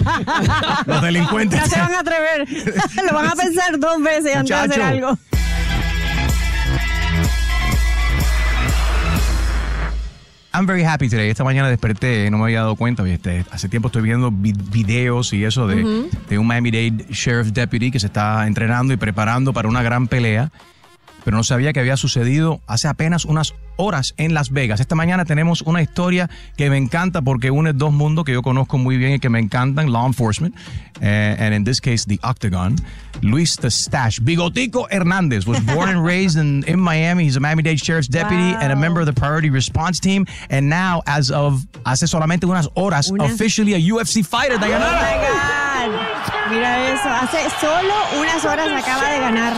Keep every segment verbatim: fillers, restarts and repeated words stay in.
Los delincuentes. No se van a atrever. Lo van a pensar dos veces antes Muchacho. de hacer algo. I'm very happy today. Esta mañana desperté, no me había dado cuenta. Este, hace tiempo estoy viendo vi- videos y eso de, uh-huh. de un Miami-Dade Sheriff Deputy que se está entrenando y preparando para una gran pelea, pero no sabía que había sucedido hace apenas unas horas en Las Vegas. Esta mañana tenemos una historia que me encanta porque une dos mundos que yo conozco muy bien y que me encantan, law enforcement, uh, and in this case, the Octagon. Luis the Stash Bigotico Hernandez was born and raised in, in Miami. He's a Miami-Dade Sheriff's Deputy wow. and a member of the Priority Response Team. And now, as of hace solamente unas horas, Una. officially a U F C fighter, Dayanara. Oh my God. Mira eso. Hace solo unas horas acaba de ganar.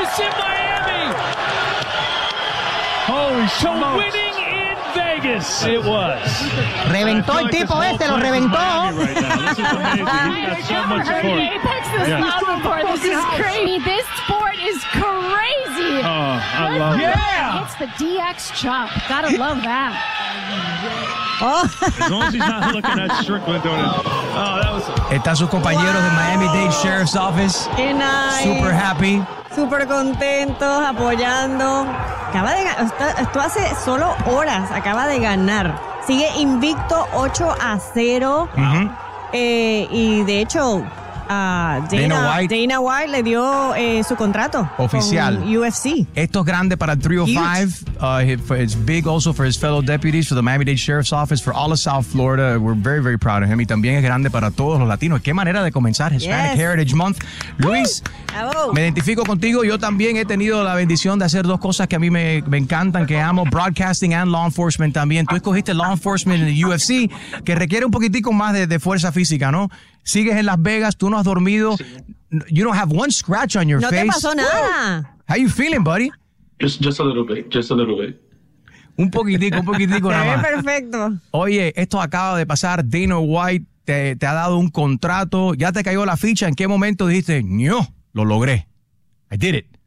Holy so winning in Vegas it was. Reventó el tipo este, lo reventó. Right this is amazing. He's got so much support. Apex is yeah. not before. This is crazy. This sport is crazy. Oh, I love yeah. it. Yeah. It's the D X chop. Gotta love that. Oh. As long as he's not looking at Strickland doing it. Oh, that was. Están sus compañeros wow. de Miami-Dade Sheriff's Office. Qué nice. Super happy. Súper contentos, apoyando. Acaba de ganar, esto hace solo horas, acaba de ganar. Sigue invicto ocho a cero. Uh-huh. Eh, y de hecho, uh, Dana, Dana, White. Dana White le dio eh, su contrato oficial con U F C. Esto es grande para el three oh five. Uh, it's big also for his fellow deputies, for the Miami-Dade Sheriff's Office, for all of South Florida. We're very, very proud of him. Y también es grande para todos los latinos. Qué manera de comenzar Hispanic yes. Heritage Month. Luis, uh, me identifico contigo. Yo también he tenido la bendición de hacer dos cosas que a mí me, me encantan, que amo, broadcasting and law enforcement también. Tú escogiste law enforcement en el U F C, que requiere un poquitico más de, de fuerza física, ¿no? Sigues en Las Vegas, tú no has dormido. You don't have one scratch on your no face. No te pasó nada. How you feeling, buddy? Just, just a little bit, just a little bit. Un poquitico, un poquitico nada más. Perfecto. Oye, esto acaba de pasar. Dana White te, te ha dado un contrato. Ya te cayó la ficha. ¿En qué momento dijiste, no, lo logré? I did it.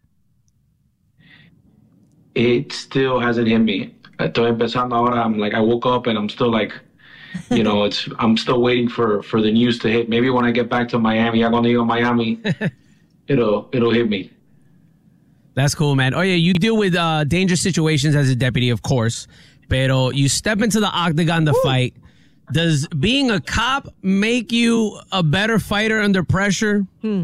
It still hasn't hit me. Estoy empezando ahora. I'm like, I woke up and I'm still like, you know, it's. I'm still waiting for, for the news to hit. Maybe when I get back to Miami, ya cuando llego a Miami, it'll it'll hit me. That's cool, man. Oh yeah, you deal with uh, dangerous situations as a deputy, of course. Pero you step into the octagon to Woo. fight. Does being a cop make you a better fighter under pressure? Hmm.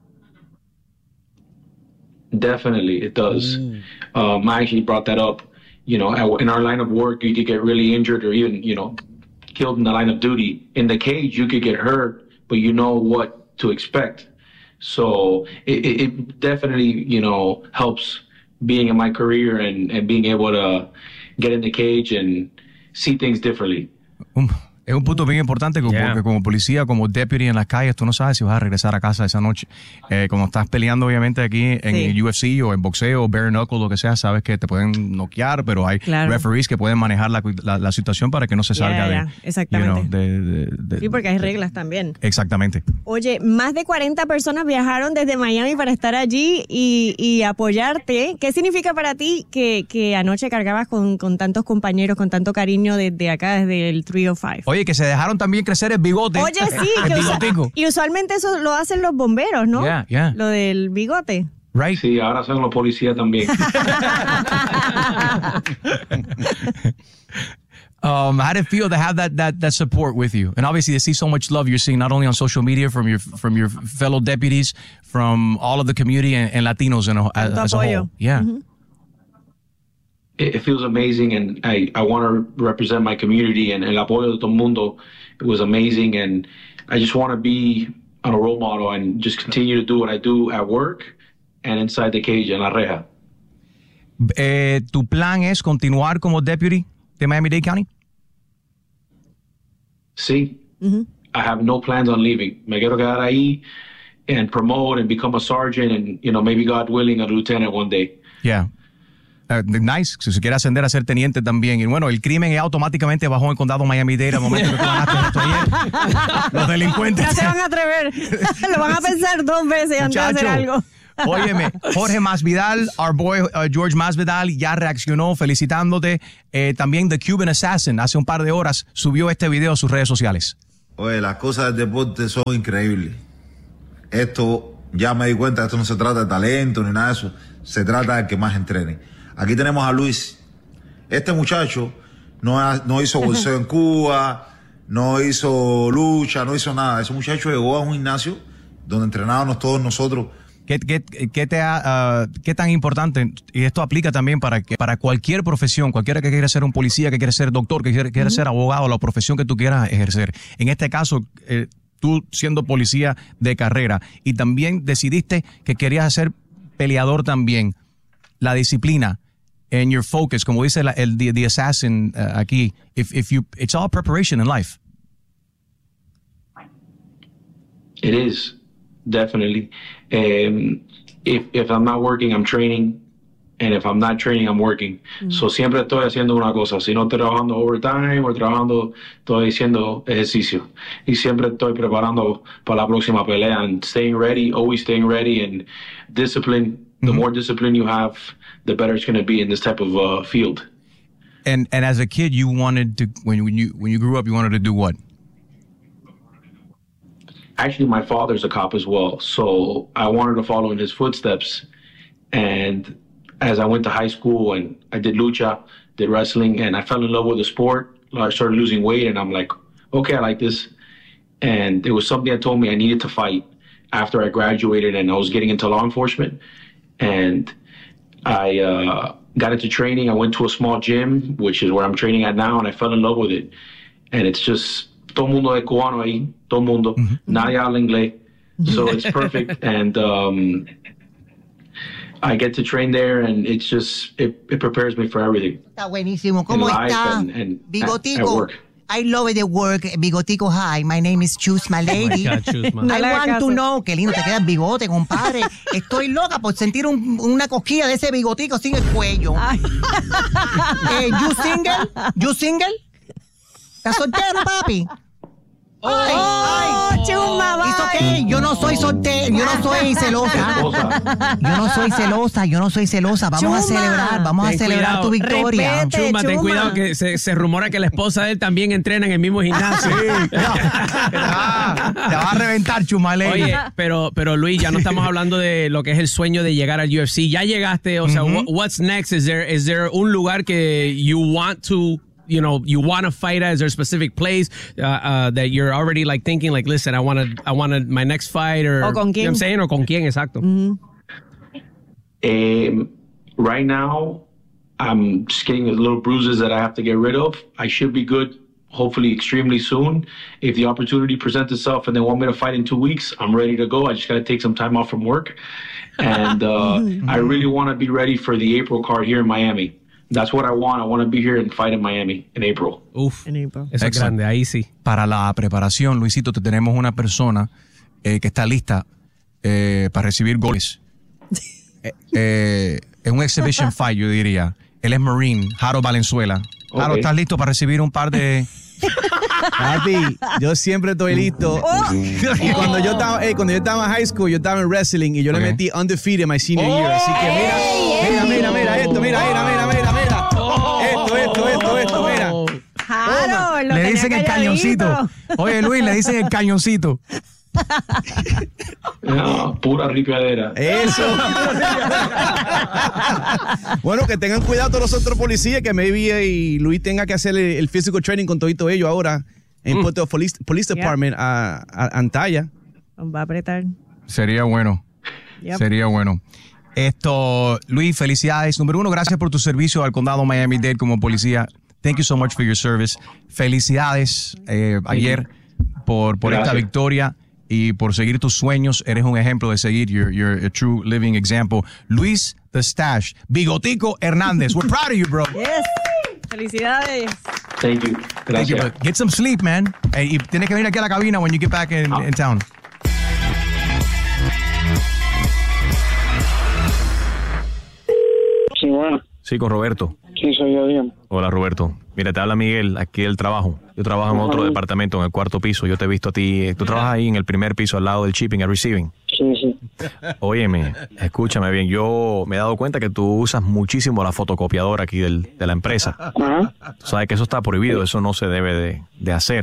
Definitely, it does. Mm. Um, I actually brought that up. You know, in our line of work, you could get really injured or even, you know, killed in the line of duty. In the cage, you could get hurt, but you know what to expect. So it, it definitely, you know, helps being in my career and, and being able to get in the cage and see things differently. Um. Es un punto bien importante porque yeah. como policía, como deputy en las calles, tú no sabes si vas a regresar a casa esa noche. Eh, cuando estás peleando, obviamente, aquí en sí. el U F C o en boxeo, bare knuckle, lo que sea, sabes que te pueden noquear, pero hay claro. referees que pueden manejar la, la, la situación para que no se salga yeah, yeah. de... Exactamente. You know, de, de, de, sí, porque hay de, reglas también. Exactamente. Oye, más de cuarenta personas viajaron desde Miami para estar allí y, y apoyarte. ¿Qué significa para ti que, que anoche cargabas con, con tantos compañeros, con tanto cariño desde acá, desde el three oh five? Oye, que se dejaron también crecer el bigote. Oye, sí. Que usa, y usualmente eso lo hacen los bomberos, ¿no? Yeah, yeah. Lo del bigote. Right. Sí, ahora son los policías también. Um, how did it feel to have that that that support with you? And obviously to see so much love you're seeing not only on social media from your from your fellow deputies, from all of the community and, and Latinos in a, as, as a whole. Yeah. Mm-hmm. It feels amazing, and I, I want to represent my community, and el apoyo de todo el mundo. It was amazing, and I just want to be a role model and just continue to do what I do at work and inside the cage, en la reja. Eh, ¿Tu plan es continuar como deputy de Miami-Dade County? Sí. Mm-hmm. I have no plans on leaving. Me quiero quedar ahí and promote and become a sergeant and, you know, maybe God willing, a lieutenant one day. Yeah. Uh, nice, si se quiere ascender a ser teniente también. Y bueno, el crimen ya automáticamente bajó en el condado Miami-Dade al momento que tú ganaste esto ayer. Los delincuentes. No se van a atrever. Lo van a pensar dos veces antes Muchacho, de hacer algo. Óyeme, Jorge Masvidal, our boy uh, George Masvidal, ya reaccionó felicitándote. Eh, también The Cuban Assassin, hace un par de horas, subió este video a sus redes sociales. Oye, las cosas del deporte son increíbles. Esto, ya me di cuenta, esto no se trata de talento ni nada de eso. Se trata de que más entrene. Aquí tenemos a Luis. Este muchacho no, ha, no hizo boxeo en Cuba, no hizo lucha, no hizo nada. Ese muchacho llegó a un gimnasio donde entrenábamos todos nosotros. ¿Qué, qué, qué, te ha, uh, ¿Qué tan importante? Y esto aplica también para, que, para cualquier profesión, cualquiera que quiera ser un policía, que quiera ser doctor, que quiera, quiera uh-huh. ser abogado, la profesión que tú quieras ejercer. En este caso, eh, tú siendo policía de carrera y también decidiste que querías ser peleador también. La disciplina and your focus, como dice la, el the, the assassin uh, aquí, if, if you, it's all preparation in life. It is. Definitely. Um, if if I'm not working, I'm training, and if I'm not training, I'm working. Mm-hmm. So siempre estoy haciendo una cosa. Si no estoy trabajando overtime o trabajando, estoy haciendo ejercicio. Y siempre estoy preparando para la próxima pelea and staying ready, always staying ready, and discipline. The mm-hmm. more discipline you have, the better it's going to be in this type of uh, field. And and as a kid, you wanted to when when you when you grew up, you wanted to do what? Actually, my father's a cop as well, so I wanted to follow in his footsteps. And as I went to high school and I did lucha, did wrestling, and I fell in love with the sport. I started losing weight, and I'm like, okay, I like this. And it was something that told me I needed to fight after I graduated and I was getting into law enforcement. And I uh, got into training. I went to a small gym, which is where I'm training at now, and I fell in love with it. And it's just... todo mundo es cubano ahí, todo mundo, mm-hmm. nadie habla inglés, so it's perfect, and um, I get to train there, and it's just, it, it prepares me for everything. Está buenísimo. ¿Cómo está? And, and Bigotico, I love the work. Bigotico, hi, my name is Chus, my lady. Oh my God, Chus, man. I no want to know, qué lindo te queda el bigote, compadre. Estoy loca por sentir un, una cosquilla de ese bigotico sin el cuello. eh, you single? You single? ¿Estás soltero, papi? Oh, ay, ay, chuma, ¿Hizo qué? Yo no soy soltera, yo no soy celosa. Yo no soy celosa, yo no soy celosa. Vamos chuma. a celebrar, vamos ten a celebrar cuidado. tu victoria. Repete, chuma, chuma, ten cuidado que se, se rumora que la esposa de él también entrena en el mismo gimnasio. Sí, te, va, te va a reventar, Chuma. Ley. Oye, pero, pero Luis, ya no estamos hablando de lo que es el sueño de llegar al U F C. Ya llegaste, o sea, mm-hmm. what's next? Is there, is there un lugar que you want to... you know, you want to fight at? Is there a specific place uh, uh, that you're already like thinking, like, listen, I want to, I want to, my next fight, or, o con quién? You know what I'm saying, or con quién, exacto. Mm-hmm. Um, right now, I'm just getting a little bruises that I have to get rid of. I should be good, hopefully extremely soon. If the opportunity presents itself and they want me to fight in two weeks, I'm ready to go. I just got to take some time off from work. And uh, mm-hmm. I really want to be ready for the April card here in Miami. That's what I want. I want to be here and fight in Miami in April. Uf, en April. Eso es grande, ahí sí. Para la preparación, Luisito, te tenemos una persona eh, que está lista eh, para recibir goles. eh, eh, es un exhibition fight, yo diría. Él es Marine, Jaro Valenzuela. Jaro, okay. ¿Estás listo para recibir un par de...? Papi, yo siempre estoy listo. Oh. Y cuando yo estaba, eh, cuando yo estaba en high school, yo estaba en wrestling y yo okay. le metí undefeated my senior oh. year. Así que mira, hey, mira, mira, mira esto, mira, mira, mira, mira, mira. Oh. Esto, esto, esto, esto, mira. Jaro, lo le dicen el calladito. Cañoncito. Oye, Luis, le dicen el Cañoncito. No, pura ripiadera. Eso. Bueno, que tengan cuidado todos los otros policías, que maybe y Luis tenga que hacer el, el physical training con todito ellos ahora en mm. Puerto Police, Police Department yeah. a, a Antaya. Va a apretar. Sería bueno. Yep. Sería bueno. Esto, Luis, felicidades. Número uno, gracias por tu servicio al condado Miami-Dade como policía. Thank you so much for your service. Felicidades eh, ayer por, por esta victoria. Y por seguir tus sueños, eres un ejemplo de seguir. You're, you're a true living example. Luis The Stash, Bigotico Hernández. We're proud of you, bro. Yes. Felicidades. Thank you. Thank you, get some sleep, man. Hey, y tienes que venir aquí a la cabina when you get back in, oh. in town. Sí, bueno. Sí, con Roberto. Sí, soy yo, bien. Hola, Roberto. Mira, te habla Miguel, aquí del trabajo. Yo trabajo en otro departamento, en el cuarto piso. Yo te he visto a ti. Tú trabajas ahí en el primer piso, al lado del shipping and receiving. Sí, sí. Óyeme, escúchame bien. Yo me he dado cuenta que tú usas muchísimo la fotocopiadora aquí del, de la empresa. Ajá. Tú sabes que eso está prohibido, eso no se debe de, de hacer.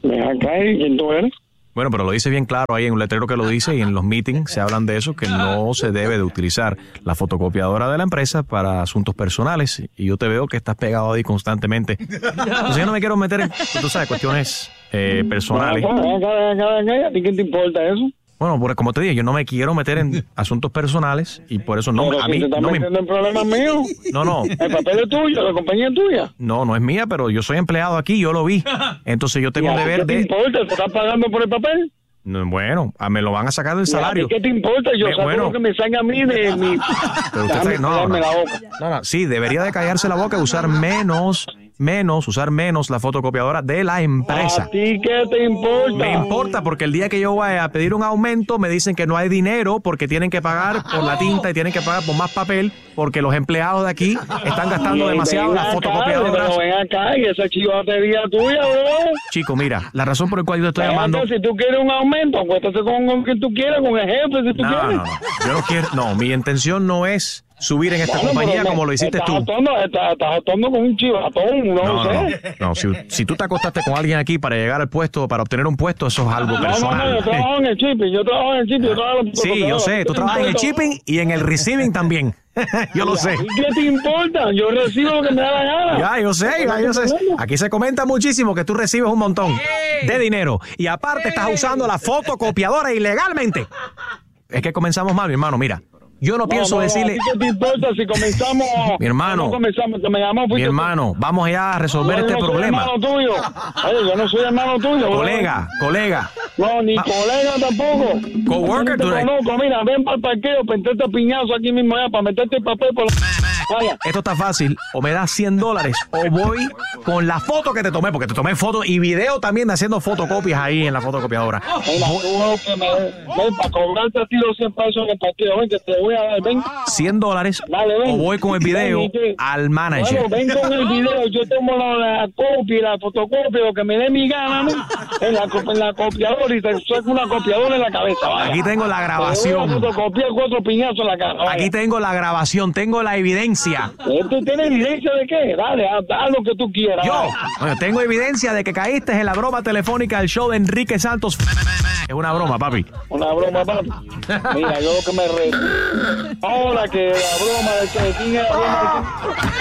Ven acá, ¿y quién tú eres? Bueno, pero lo dice bien claro ahí en un letrero que lo dice y en los meetings se hablan de eso, que no se debe de utilizar la fotocopiadora de la empresa para asuntos personales. Y yo te veo que estás pegado ahí constantemente. Entonces yo no me quiero meter en, tú sabes, cuestiones eh, personales. Ven acá, ven acá, ven acá. ¿A ti qué te importa eso? Bueno, pues como te dije, yo no me quiero meter en asuntos personales y por eso no, pero a si mí te estás no me... metiendo en problemas míos. No, no. El papel es tuyo, la compañía es tuya. No, no es mía, pero yo soy empleado aquí, yo lo vi. Entonces yo tengo ¿Y a un ti deber qué te de... importa? ¿Te estás pagando por el papel? No, bueno, a- me lo van a sacar del ¿Y a ti salario. qué te importa? Yo Me- saco bueno. lo que me salga a mí de mi... Pero usted Déjame está- no, callarme no. la boca. No, no, sí, debería de callarse la boca y usar menos, menos, usar menos la fotocopiadora de la empresa. ¿A ti qué te importa? Me importa porque el día que yo vaya a pedir un aumento me dicen que no hay dinero porque tienen que pagar por la tinta y tienen que pagar por más papel porque los empleados de aquí están gastando Y demasiado ven las acá, fotocopiadoras. pero ven acá, y esa chivatería tuya, bro. Chico, mira, la razón por la cual yo te estoy Ven llamando... acá, si tú quieres un aumento, acuéstate con, con quien tú quieras, con el jefe, si tú No, quieres. no, no. Yo no quiero... No, mi intención no es subir en esta Bueno, compañía pero como me- lo hiciste estás tú. Actuando, estás, estás actuando con un chivatón, no, No, no, sé. no. Si, si tú te acostaste con alguien aquí para llegar al puesto, para obtener un puesto, eso es algo No, no, no, personal. yo trabajo en el shipping, yo trabajo en el shipping, yo trabajo en el Sí, yo sé, tú trabajas en el shipping y en el receiving también. Yo lo sé. ¿Y qué te importa? Yo recibo lo que me da la gana. Ya, yo sé, ya, yo sé. Aquí se comenta muchísimo que tú recibes un montón de dinero y aparte estás usando la fotocopiadora ilegalmente. Es que comenzamos mal, mi hermano, mira. Yo no pienso no, no, decirle... ¿a ti qué te importa si comenzamos? Mi hermano. No comenzamos, que me llamó, Mi fuiste tú. hermano, vamos ya a resolver Yo este no soy problema. hermano tuyo. Oye, yo no soy hermano tuyo. bro. Colega, colega. No, ni Va- colega tampoco. Coworker, No tú te eres- conozco, mira, ven para el parqueo, para meterte piñazo aquí mismo allá, para meterte el papel por la... Vaya. Esto está fácil. O me das cien dólares o voy con la foto que te tomé, porque te tomé foto y video también de haciendo fotocopias ahí en la fotocopiadora. Mira, tú que me... Ven, para cobrarte a ti los cien pesos en el partido, ven, que te voy a dar, ven. cien dólares Dale, ven. o voy con el video Ven, ¿y qué? al manager. Bueno, ven con el video, yo tomo la, la copia y la fotocopia, lo que me dé mi gana, ¿no? En la, co- en la copiadora y te saco una copiadora en la cabeza, vaya. Aquí tengo la grabación. Te voy a fotocopiar cuatro piñazos en la cara, vaya. Aquí tengo la grabación, tengo la evidencia. ¿Tú tienes evidencia de qué? Dale, haz, haz lo que tú quieras. Yo, vaya. bueno, tengo evidencia de que caíste en la broma telefónica del show de Enrique Santos. Es una broma, papi. Una broma, papi. Mira, yo lo que me re... Ahora que la broma de que quién es la broma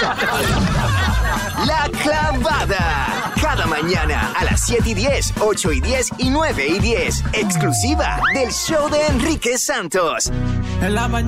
de La Clavada. Cada mañana a las siete y diez, ocho y diez y nueve y diez. Exclusiva del show de Enrique Santos. En la mañana.